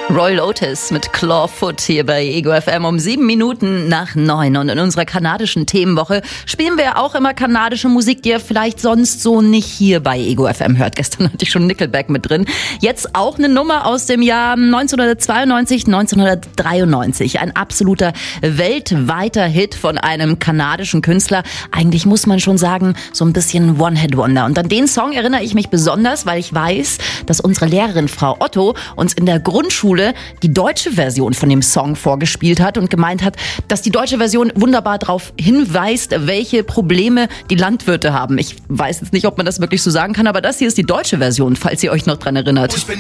Roy Otis mit Clawfoot hier bei Ego FM um 7 Minuten nach 9. Und in unserer kanadischen Themenwoche spielen wir auch immer kanadische Musik, die ihr vielleicht sonst so nicht hier bei Ego FM hört. Gestern hatte ich schon Nickelback mit drin. Jetzt auch eine Nummer aus dem Jahr 1992, 1993. Ein absoluter weltweiter Hit von einem kanadischen Künstler. Eigentlich muss man schon sagen, so ein bisschen One-Hit-Wonder. Und an den Song erinnere ich mich besonders, weil ich weiß, dass unsere Lehrerin Frau Otto uns in der Grundschule die deutsche Version von dem Song vorgespielt hat und gemeint hat, dass die deutsche Version wunderbar darauf hinweist, welche Probleme die Landwirte haben. Ich weiß jetzt nicht, ob man das wirklich so sagen kann, aber das hier ist die deutsche Version, falls ihr euch noch dran erinnert.